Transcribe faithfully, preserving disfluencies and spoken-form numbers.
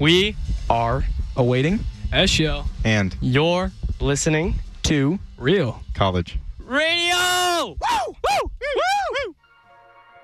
We are awaiting S Show And you're listening to Real college. Radio.